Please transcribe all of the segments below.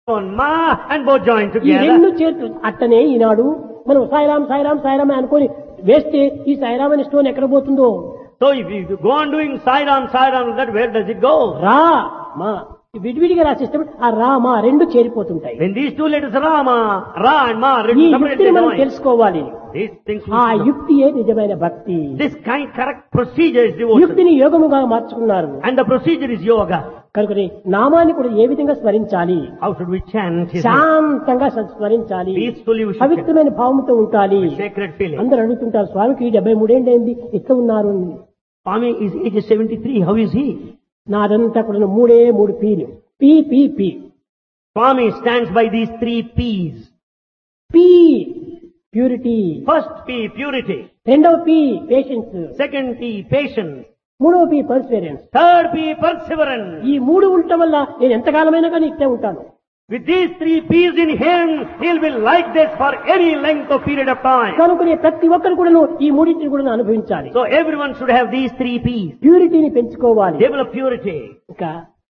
on ma and both joined ఈ రెండు together. చేతులు అట్టనే ఈనాడు మనం సాయిరాం సాయిరాం సాయిరాం అనుకొని వేస్తే ఈ సాయిరాం అనే స్టోన్ ఎక్కడ పోతుందో So if you go on doing Sairam, that where does it go? రా మా విడివిడిగా రాసిస్తే ఆ రా మా రెండు చేరిపోతుంటాయి. When these two letters Rama, Ra and Ma ఈ written యుక్తిని separately మనం joined. తెలుసుకోవాలి. These things we ఆ should know. యుక్తియే నిజమైన భక్తి. This kind correct procedure is devotion. యుక్తిని యోగముగా మార్చుకున్నారు. And the procedure is yoga. కనుక నామాన్ని కూడా ఏ విధంగా స్మరించాలి, How should we chant his name? శాంతంగా స్మరించాలి, Peacefully we should chant. పవిత్రమైన భావంతో ఉండాలి. With sacred feeling. అందరూ అడుగుతుంటారు, స్వామికి 73 ఏంటి ఇట్లా ఉన్నారు అని. Swami is age 73. How is he? నాదంతా కూడా మూడే మూడు peel. P P P Swami stands by these 3 P's. P purity, First P, purity. రెండవ P patience, Second P, patience. మూడవ P perseverance. Third P, perseverance. ఈ మూడు ఉండటం వల్ల నేను ఎంతకాలమైనా కానీ ఇట్లే ఉంటాను. With these 3 P's in him, he'll be like this for any length of period of time. కనుకనే ప్రతి ఒక్కరు కూడా ఈ మూడింటిని కూడా అనుభవించాలి. So everyone should have these 3 P's. ప్యూరిటీని పెంచుకోవాలి, Develop purity ఇంకా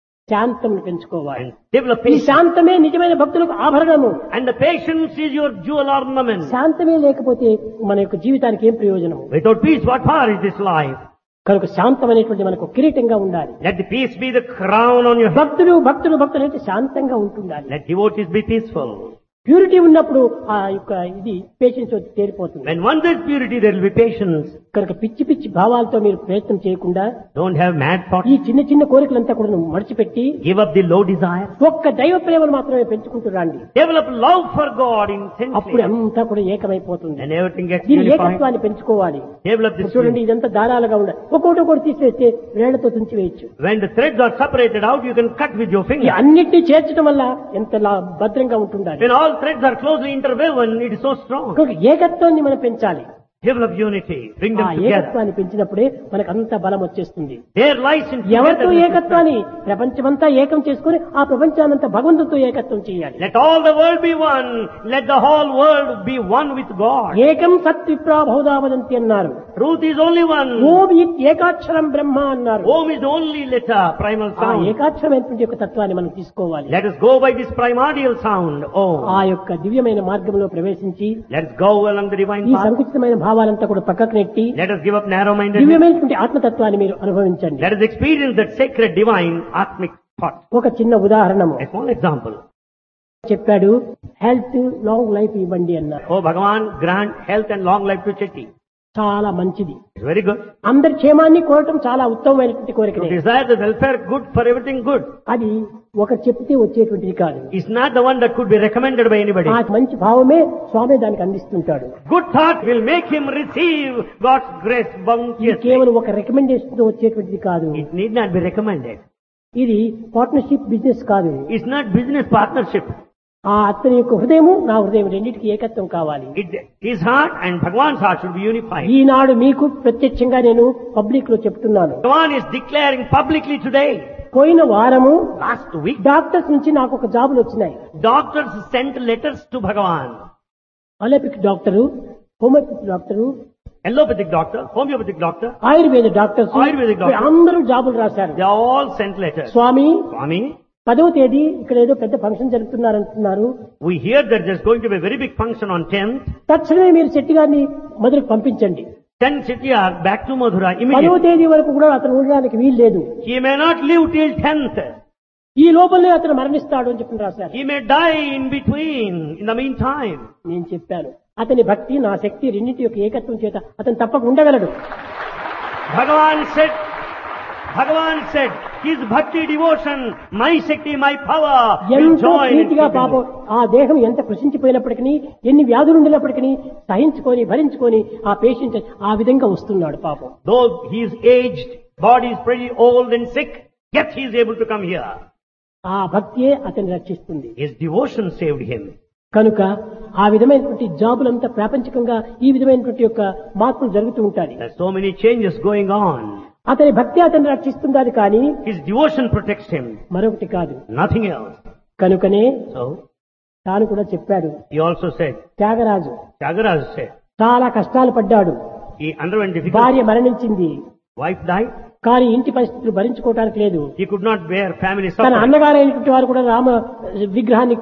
శాంతం పెంచుకోవాలి. and develop ఈ patience. శాంతమే నిజమైన భక్తులకు ఆభరణము. And the patience is your jewel ornament. శాంతమే లేకపోతే మన యొక్క జీవితానికి ఏం ప్రయోజనము? Without peace, what power is this life? కనుక శాంతం అనేటువంటి మనకు కిరీటంగా ఉండాలి. Let the peace be the crown on your head. భక్తులు అంటే శాంతంగా ఉంటుండాలి. Let devotees be peaceful. Purity ఉన్నప్పుడు ఆ యొక్క ఇది పేషెన్స్ వచ్చి చేరిపోతుంది. When one there is purity, there will be patience. కనుక పిచ్చి పిచ్చి భావాలతో మీరు ప్రయత్నం చేయకుండా Don't have mad thoughts. ఈ చిన్న చిన్న కోరికలంతా కూడా మడిచిపెట్టి Give up the low desire. ఒక్క దైవ ప్రేమను మాత్రమే పెంచుకుంటూ రండి. Develop love for God అప్పుడు intensely. అంతా కూడా ఏకమైపోతుంది. And everything gets దీని unified. ఏకత్వాన్ని పెంచుకోవాలి. Develop this చూడండి, unity. ఇదంతా దారాలుగా ఉండాలి. ఒక్కొక్కటి తీసివేస్తే వేళ్లతో తుంచి వేయచ్చు. When the threads are separated out, you can cut with your ఈ finger. అన్నిటినీ చేర్చడం వల్ల ఎంత భద్రంగా ఉంటుండాలి. When all threads are closely interwoven, it is so strong. కనుక ఏకత్వాన్ని మనం పెంచాలి. Develop unity. Bring ఆ them together. ఏకత్వాన్ని పెంచినప్పుడే మనకు అంత బలం వచ్చేస్తుంది. There lies in ఎవరితో togetherness. ఏకత్వాన్ని ప్రపంచమంతా ఏకం చేసుకుని ఆ ప్రపంచానంతా భగవంతుతో ఏకత్వం చేయాలి. Let all the world be one. Let the whole world be one with God. ఏకం సత్ విప్రా బహుధా అన్నారు. Truth is only one. ఓం ఇత్ ఏకాక్షరం బ్రహ్మ అన్నారు. Om is the only letter, primal ఆ sound. ఏకాక్షరమైనటువంటి యొక్క తత్వాన్ని మనం తీసుకోవాలి. Let us go by this primordial sound. ఆ Om. యొక్క దివ్యమైన మార్గంలో ప్రవేశించి Let us go along the divine ఈ path. సంకుచితమైన భావాలంతా కూడా పక్కకు నెట్టి Let us give up narrow-mindedness. దివ్యమైనటువంటి ఆత్మతత్వాన్ని మీరు అనుభవించండి. Let us experience that sacred, divine, atmic thought. ఒక చిన్న ఉదాహరణము A small example. చెప్పాడు, హెల్త్ లాంగ్ లైఫ్ ఇవ్వండి అన్నారు. Oh Bhagavan, grant health and long life to Chetty. చాలా మంచిది. It's very good. అందరి క్షేమాన్ని కోరటం చాలా ఉత్తమమైనటువంటి To కోరికనే. desire the welfare good for everything good. అది ఒకరు చెప్తే వచ్చేటువంటిది కాదు. It's not the one that could be recommended by anybody. ఆ మంచి భావమే స్వామి దానికి అందిస్తుంటాడు. Good thought will make him receive God's grace ఇది bounteously. కేవలం ఒక రికమెండేషన్ తో వచ్చేటువంటిది కాదు. It need not be recommended. ఇది పార్ట్నర్షిప్ బిజినెస్ కాదు. It's not business partnership. ఆ అతని యొక్క హృదయము నా హృదయం రెండింటికి ఏకత్వం కావాలి. His heart and Bhagavan's heart should be unified. ఈనాడు మీకు ప్రత్యక్షంగా నేను పబ్లిక్ లో చెప్తున్నాను. Bhagavan is declaring publicly today. పోయిన వారము Last week, డాక్టర్స్ నుంచి నాకు ఒక జాబులు వచ్చినాయి. doctors sent letters to Bhagavan. Allopathic doctor, homoeopathic doctor, Allopathic doctor, homeopathic doctor, Ayurveda doctors ayurvedic doctor. అందరూ జాబులు రాశారు. they all sent letters. Swamy, Swami, 10వ తేదీ ఇక్కడ ఏదో పెద్ద function జరుపుతున్నారంటున్నారు. we hear that there's going to be a very big function on 10th. తక్షణమే మీరు శెట్టి గారిని మధురకు పంపించండి. Send Chettiar back to Madhura 10వ immediately. తేదీ వరకు కూడా అతను ఉండడానికి వీలు లేదు. He may not live till 10th. ఈ లోపలనే అతను మరణిస్తాడు అని చెప్పి రాశారు. He may die in between, in the meantime. నేను చెప్పాను, అతని భక్తి నా శక్తి రెండింటి యొక్క ఏకత్వం చేత అతను తప్పక ఉండగలడు. Bhagavan said, his bhakti devotion, my Shakti, my power will ఎంతో join in ప్రీతిగా together. పాపం ఆ దేహం ఎంత కృషించిపోయినప్పటికీ, ఎన్ని వ్యాధులు ఉండినప్పటికీ సహించుకొని భరించుకొని ఆ పేషెంట్ ఆ విధంగా వస్తున్నాడు పాపం. Though he is aged, body is pretty old and sick, yet he is able to come here. ఆ భక్తియే అతన్ని రక్షిస్తుంది. His devotion saved him. కనుక ఆ విధమైనటువంటి జాబులంతా ప్రాపంచికంగా ఈ విధమైనటువంటి యొక్క మార్పులు జరుగుతూ ఉంటాయి. There are so many changes going on. అతని భక్తి అతన్ని రక్షిస్తుందని కానీ His devotion protects him, మరొకటి కాదు. nothing else. కనుకనే So, తాను కూడా చెప్పాడు. he also said, Tyagaraju Tyagaraja said, చాలా కష్టాలు పడ్డాడు. he underwent difficult. భార్య మరణించింది, Wife died. కానీ ఇంటి పరిస్థితులు భరించుకోవటానికి లేదు. He could not bear family తన suffering. అన్నగారైనటువంటి వారు కూడా రామ విగ్రహాన్ని